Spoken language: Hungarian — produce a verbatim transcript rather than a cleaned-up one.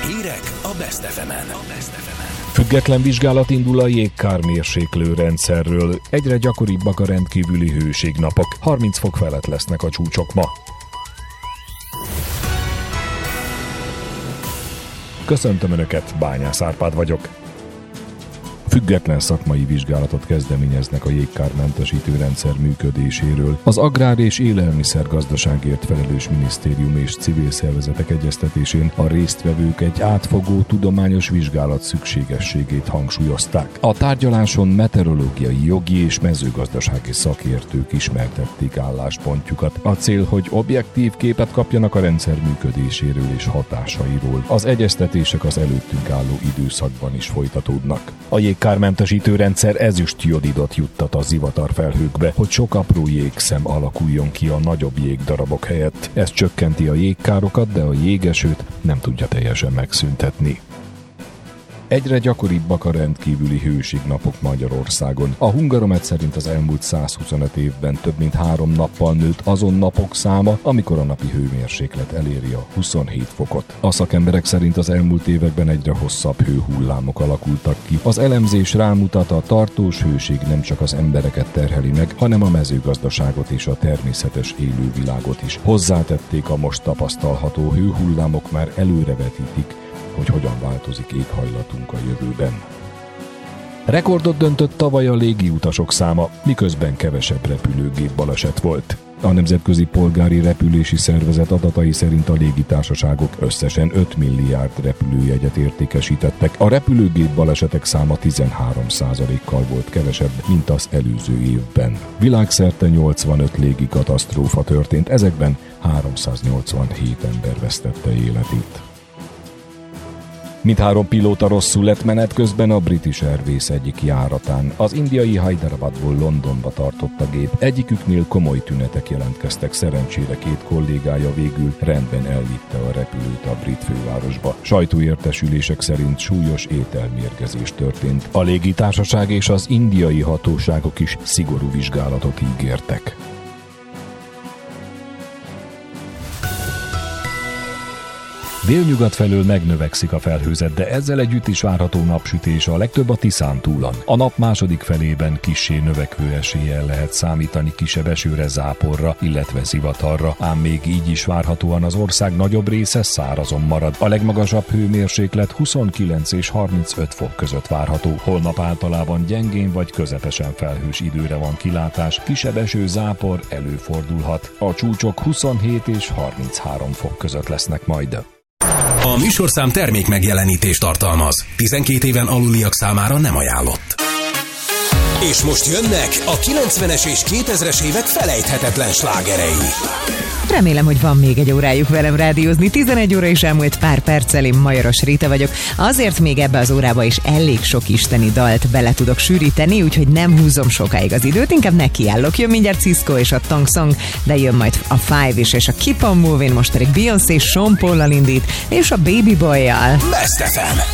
Hírek a Best ef emen. Független vizsgálat indul a jégkár mérséklő rendszerről. Egyre gyakoribbak a rendkívüli hőségnapok. harminc fok felett lesznek a csúcsok ma. Köszöntöm Önöket, Bányász Árpád vagyok. Független szakmai vizsgálatot kezdeményeznek a jégkármentesítő rendszer működéséről. Az Agrár- és Élelmiszergazdaságért felelős minisztérium és civil szervezetek egyeztetésén a résztvevők egy átfogó tudományos vizsgálat szükségességét hangsúlyozták. A tárgyaláson meteorológiai, jogi és mezőgazdasági szakértők ismertették álláspontjukat. A cél, hogy objektív képet kapjanak a rendszer működéséről és hatásairól. Az egyeztetések az előttünk álló időszakban is folytatódnak. A jégkármentesítő rendszer ezüstjodidot juttat a zivatarfelhőkbe, hogy sok apró jégszem alakuljon ki a nagyobb jégdarabok helyett. Ez csökkenti a jégkárokat, de a jégesőt nem tudja teljesen megszüntetni. Egyre gyakoribbak a rendkívüli hőségnapok Magyarországon. A Hungaromet szerint az elmúlt százhuszonöt évben több mint három nappal nőtt azon napok száma, amikor a napi hőmérséklet eléri a huszonhét fokot. A szakemberek szerint az elmúlt években egyre hosszabb hőhullámok alakultak ki. Az elemzés rámutat, a tartós hőség nem csak az embereket terheli meg, hanem a mezőgazdaságot és a természetes élővilágot is. Hozzátették, a most tapasztalható hőhullámok már előrevetítik, hogy hogyan változik éghajlatunk a jövőben. Rekordot döntött tavaly a légiutasok száma, miközben kevesebb repülőgép baleset volt. A Nemzetközi Polgári Repülési Szervezet adatai szerint a légitársaságok összesen öt milliárd repülőjegyet értékesítettek. A repülőgép balesetek száma tizenhárom százalékkal volt kevesebb, mint az előző évben. Világszerte nyolcvanöt légi katasztrófa történt, ezekben háromszáznyolcvanhét ember vesztette életét. Mindhárom pilóta rosszul lett menet közben a British Airways egyik járatán. Az indiai Hyderabadból Londonba tartott a gép. Egyiküknél komoly tünetek jelentkeztek, szerencsére két kollégája végül rendben elvitte a repülőt a brit fővárosba. Sajtóértesülések szerint súlyos ételmérgezés történt. A légitársaság és az indiai hatóságok is szigorú vizsgálatot ígértek. Délnyugat felől megnövekszik a felhőzet, de ezzel együtt is várható napsütés, a legtöbb a Tiszántúlon. A nap második felében kissé növekvő eséllyel lehet számítani kisebb esőre, záporra, illetve zivatarra, ám még így is várhatóan az ország nagyobb része szárazon marad. A legmagasabb hőmérséklet huszonkilenc és harmincöt fok között várható. Holnap általában gyengén vagy közepesen felhős időre van kilátás, kisebb eső, zápor előfordulhat. A csúcsok huszonhét és harminchárom fok között lesznek majd. A műsorszám termék megjelenítést tartalmaz. tizenkét éven aluliak számára nem ajánlott. És most jönnek a kilencvenes és kétezres évek felejthetetlen slágerei. Remélem, hogy van még egy órájuk velem rádiózni. tizenegy óra is elmúlt pár perccel, én Majoros Rita vagyok. Azért még ebbe az órába is elég sok isteni dalt bele tudok sűríteni, úgyhogy nem húzom sokáig az időt, inkább nekiállok. Jön mindjárt Cisco és a Tong Song, de jön majd a Five is és a Keep on Moving, most pedig Beyoncé Sean Paul-al indít, és a Baby Boy-jal. Best ef em,